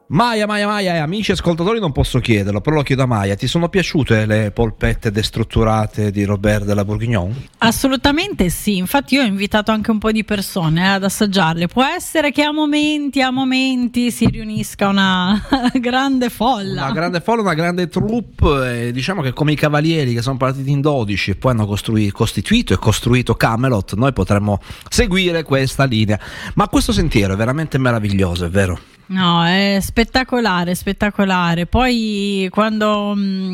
Maia, amici ascoltatori, non posso chiederlo, però lo chiedo a Maia. Ti sono piaciute le polpette destrutturate di Robert de la Bourguignon? Assolutamente sì, infatti io ho invitato anche un po' di persone ad assaggiarle. Può essere che a momenti si riunisca una grande folla. Una grande folla, una grande troupe, diciamo che come i cavalieri che sono partiti in 12 e poi hanno costruito Camelot, noi potremmo seguire questa linea. Ma questo sentiero è veramente meraviglioso, è vero? No, è spettacolare. Poi quando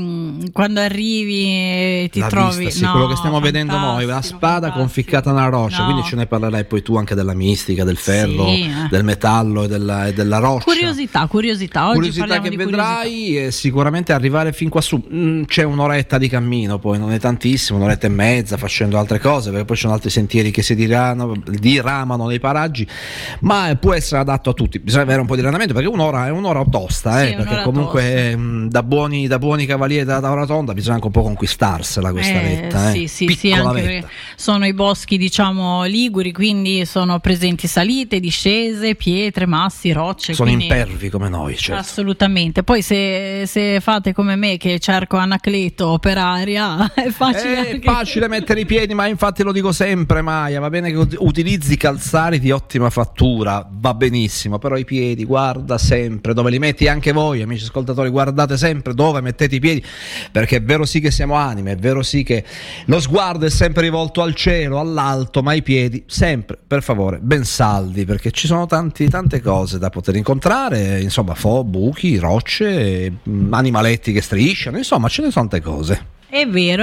arrivi e ti la trovi vista, sì, quello che stiamo vedendo noi, la spada conficcata nella roccia, quindi ce ne parlerai poi tu anche della mistica, del ferro, sì, del metallo e della roccia. Curiosità. Oggi che vedrai e sicuramente arrivare fin qua su. C'è un'oretta di cammino, poi non è tantissimo, un'oretta e mezza facendo altre cose, perché poi ci sono altri sentieri che si diramano nei paraggi, ma può essere adatto a tutti. Bisogna avere un po' di allenamento, perché un'ora è un'ora tosta, sì, perché comunque da buoni cavalieri da rotonda bisogna anche un po' conquistarsela questa vetta. Sì, anche perché sono i boschi, diciamo, liguri, quindi sono presenti salite, discese, pietre, massi, rocce. Sono impervi come noi, certo. Assolutamente. Poi se fate come me che cerco Anacleto per aria è facile. È facile mettere i piedi, ma infatti lo dico sempre, Maia, va bene che utilizzi calzari di ottima fattura, va benissimo, però i piedi guarda sempre dove li metti. Anche voi amici ascoltatori, guardate sempre dove mettete i piedi, perché è vero sì che siamo anime, è vero sì che lo sguardo è sempre rivolto al cielo, all'alto, ma i piedi sempre, per favore, ben saldi, perché ci sono tante cose da poter incontrare, insomma, buchi, rocce, animaletti che strisciano, insomma ce ne sono tante cose. È vero.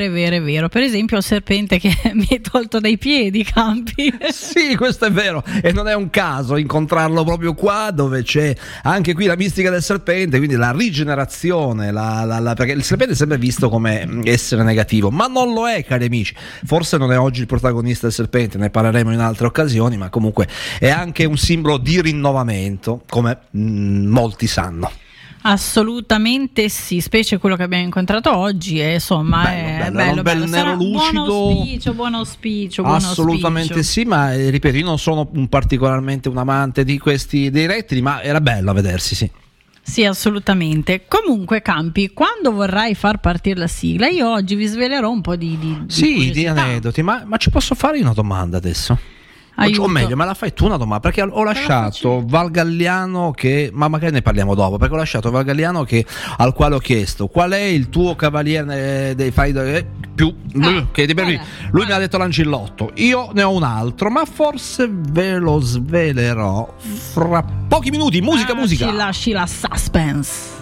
Per esempio il serpente che mi hai tolto dai piedi, Campi. Sì, questo è vero, e non è un caso incontrarlo proprio qua, dove c'è anche qui la mistica del serpente, quindi la rigenerazione, perché il serpente è sempre visto come essere negativo, ma non lo è, cari amici. Forse non è oggi il protagonista del serpente, ne parleremo in altre occasioni, ma comunque è anche un simbolo di rinnovamento, come molti sanno. Assolutamente sì, specie quello che abbiamo incontrato oggi, insomma bello. Nero lucido, buon auspicio. Assolutamente sì, ma ripeto, io non sono particolarmente un amante di questi dei rettili, ma era bello a vedersi, sì. Sì, assolutamente. Comunque, Campi, quando vorrai far partire la sigla, io oggi vi svelerò un po' di aneddoti, ma ci posso fare una domanda adesso? Aiuto. O meglio, me la fai tu una domanda, perché ho lasciato Val Galliano ma magari ne parliamo dopo, perché ho lasciato Val Galliano al quale ho chiesto qual è il tuo cavaliere dei fai più lui mi ha detto l'Ancillotto, io ne ho un altro, ma forse ve lo svelerò fra pochi minuti. Musica ci lasci la suspense.